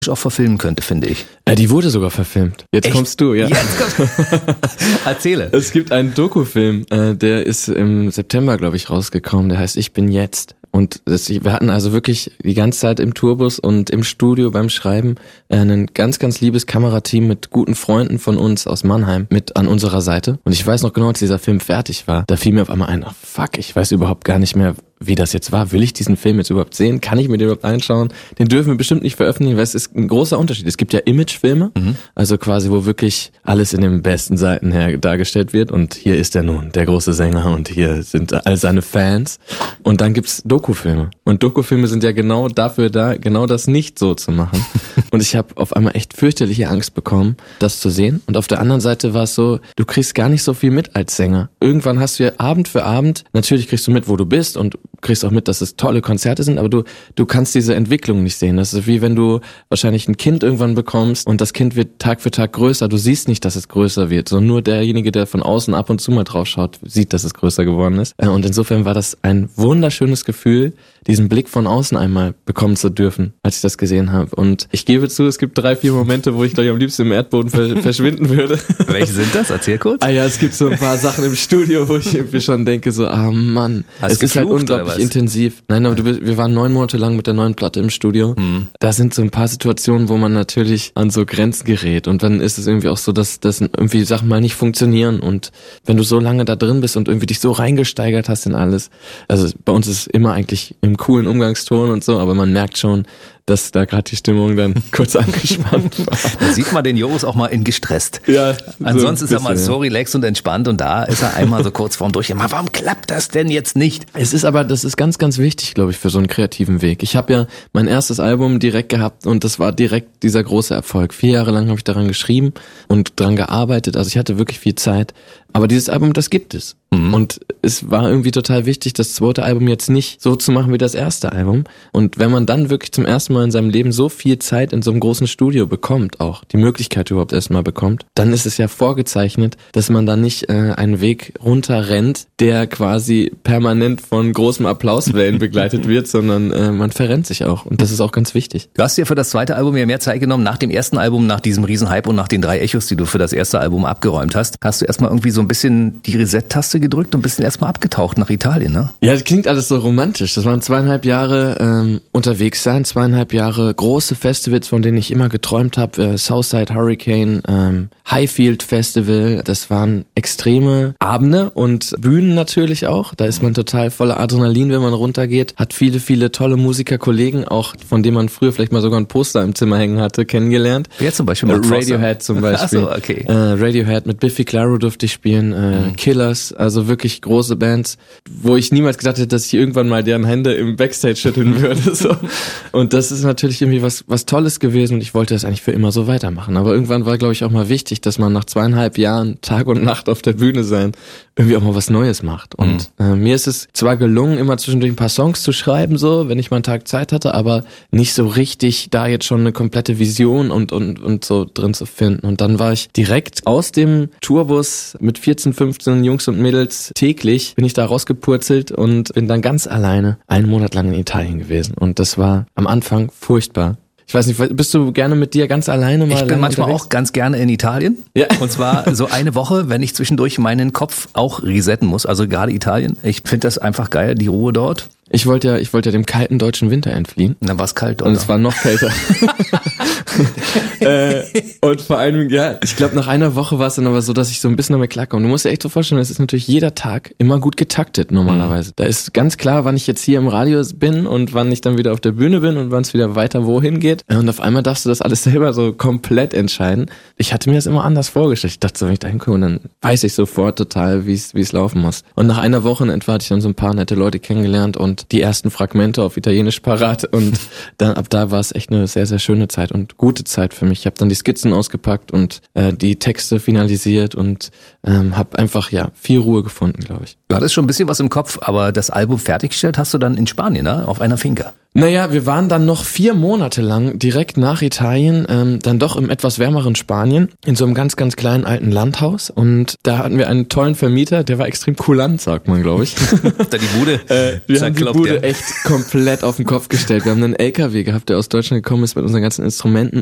auch verfilmen könnte, finde ich. Die wurde sogar verfilmt. Jetzt Echt? kommst du, ja. Jetzt kommst du. Erzähle. Es gibt einen Dokufilm, der ist im September, glaube ich, rausgekommen. Der heißt Ich bin jetzt. Und wir hatten also wirklich die ganze Zeit im Tourbus und im Studio beim Schreiben ein ganz, ganz liebes Kamerateam mit guten Freunden von uns aus Mannheim mit an unserer Seite. Und ich weiß noch genau, als dieser Film fertig war, da fiel mir auf einmal ein, oh fuck, ich weiß überhaupt gar nicht mehr, wie das jetzt war. Will ich diesen Film jetzt überhaupt sehen? Kann ich mir den überhaupt anschauen? Den dürfen wir bestimmt nicht veröffentlichen, weil es ist ein großer Unterschied. Es gibt ja Imagefilme, also quasi, wo wirklich alles in den besten Seiten her dargestellt wird. Und hier ist er nun, der große Sänger, und hier sind all seine Fans. Und dann gibt's Dokufilme. Und Dokufilme sind ja genau dafür da, genau das nicht so zu machen. Und ich habe auf einmal echt fürchterliche Angst bekommen, das zu sehen. Und auf der anderen Seite war es so, du kriegst gar nicht so viel mit als Sänger. Irgendwann hast du ja Abend für Abend, natürlich kriegst du mit, wo du bist, und kriegst auch mit, dass es tolle Konzerte sind, aber du kannst diese Entwicklung nicht sehen. Das ist wie wenn du wahrscheinlich ein Kind irgendwann bekommst und das Kind wird Tag für Tag größer. Du siehst nicht, dass es größer wird, sondern nur derjenige, der von außen ab und zu mal drauf schaut, sieht, dass es größer geworden ist. Und insofern war das ein wunderschönes Gefühl, diesen Blick von außen einmal bekommen zu dürfen, als ich das gesehen habe. Und ich gebe zu, es gibt 3-4 Momente, wo ich gleich am liebsten im Erdboden verschwinden würde. Welche sind das? Erzähl kurz. Ja, es gibt so ein paar Sachen im Studio, wo ich irgendwie schon denke, so, Mann, es ist halt unglaublich intensiv. Nein, aber wir waren 9 Monate lang mit der neuen Platte im Studio. Da sind so ein paar Situationen, wo man natürlich an so Grenzen gerät. Und dann ist es irgendwie auch so, dass irgendwie Sachen mal nicht funktionieren. Und wenn du so lange da drin bist und irgendwie dich so reingesteigert hast in alles, also bei uns ist immer eigentlich im coolen Umgangston und so, aber man merkt schon, dass da gerade die Stimmung dann kurz angespannt war. Da sieht man den Joris auch mal in gestresst. Ja. Ansonsten ist er mal so relaxed und entspannt, und da ist er einmal so kurz vorm Durchgehen. Warum klappt das denn jetzt nicht? Das ist ganz, ganz wichtig, glaube ich, für so einen kreativen Weg. Ich habe ja mein erstes Album direkt gehabt und das war direkt dieser große Erfolg. 4 Jahre lang habe ich daran geschrieben und dran gearbeitet. Also ich hatte wirklich viel Zeit. Aber dieses Album, das gibt es. Und es war irgendwie total wichtig, das zweite Album jetzt nicht so zu machen wie das erste Album. Und wenn man dann wirklich zum ersten Mal in seinem Leben so viel Zeit in so einem großen Studio bekommt, auch die Möglichkeit überhaupt erstmal bekommt, dann ist es ja vorgezeichnet, dass man da nicht einen Weg runterrennt, der quasi permanent von großem Applauswellen begleitet wird, sondern man verrennt sich auch. Und das ist auch ganz wichtig. Du hast dir für das zweite Album ja mehr Zeit genommen. Nach dem ersten Album, nach diesem Riesenhype und nach den 3 Echos, die du für das erste Album abgeräumt hast, hast du erstmal irgendwie so ein bisschen die Reset-Taste gedrückt und ein bisschen erstmal abgetaucht nach Italien, ne? Ja, das klingt alles so romantisch. Das waren 2,5 Jahre unterwegs sein, 2,5 Jahre große Festivals, von denen ich immer geträumt habe. Southside Hurricane, Highfield Festival. Das waren extreme Abende und Bühnen natürlich auch. Da ist man total voller Adrenalin, wenn man runtergeht. Hat viele, viele tolle Musikerkollegen, auch von denen man früher vielleicht mal sogar ein Poster im Zimmer hängen hatte, kennengelernt. Wer zum Beispiel? Radiohead zum Beispiel. Ach so, okay. Radiohead, mit Biffy Clyro durfte ich spielen. Killers, also wirklich große Bands, wo ich niemals gedacht hätte, dass ich irgendwann mal deren Hände im Backstage schütteln würde. So. Und das ist natürlich irgendwie was Tolles gewesen und ich wollte das eigentlich für immer so weitermachen. Aber irgendwann war, glaube ich, auch mal wichtig, dass man nach 2,5 Jahren Tag und Nacht auf der Bühne sein, irgendwie auch mal was Neues macht. Und mir ist es zwar gelungen, immer zwischendurch ein paar Songs zu schreiben, so, wenn ich mal einen Tag Zeit hatte, aber nicht so richtig da jetzt schon eine komplette Vision und so drin zu finden. Und dann war ich direkt aus dem Tourbus mit 14, 15 Jungs und Mädels täglich, bin ich da rausgepurzelt und bin dann ganz alleine 1 Monat lang in Italien gewesen. Und das war am Anfang furchtbar. Ich weiß nicht, bist du gerne mit dir ganz alleine mal? Ich bin manchmal unterwegs? Auch ganz gerne in Italien. Ja. Und zwar so eine Woche, wenn ich zwischendurch meinen Kopf auch resetten muss. Also gerade Italien. Ich finde das einfach geil, die Ruhe dort. Ich wollte ja dem kalten deutschen Winter entfliehen. Und dann war es kalt dort. Und es war noch kälter. Und vor allem, ja, ich glaube, nach einer Woche war es dann aber so, dass ich so ein bisschen damit klarkomme. Du musst dir echt so vorstellen, es ist natürlich jeder Tag immer gut getaktet normalerweise. Da ist ganz klar, wann ich jetzt hier im Radio bin und wann ich dann wieder auf der Bühne bin und wann es wieder weiter wohin geht. Und auf einmal darfst du das alles selber so komplett entscheiden. Ich hatte mir das immer anders vorgestellt. Ich dachte so, wenn ich da hinkomme, dann weiß ich sofort total, wie es laufen muss. Und nach einer Woche in etwa hatte ich dann so ein paar nette Leute kennengelernt und die ersten Fragmente auf Italienisch parat. Und dann ab da war es echt eine sehr, sehr schöne Zeit und gute Zeit für mich. Ich habe dann die Skizzen ausgepackt und die Texte finalisiert und habe einfach viel Ruhe gefunden, glaube ich. Du hattest schon ein bisschen was im Kopf, aber das Album fertiggestellt hast du dann in Spanien, ne? Auf einer Finca. Naja, wir waren dann noch 4 Monate lang direkt nach Italien, dann doch im etwas wärmeren Spanien, in so einem ganz, ganz kleinen alten Landhaus. Und da hatten wir einen tollen Vermieter, der war extrem kulant, sagt man, glaube ich. Da die Bude. Wir haben die Bude echt komplett auf den Kopf gestellt. Wir haben einen LKW gehabt, der aus Deutschland gekommen ist mit unseren ganzen Instrumenten.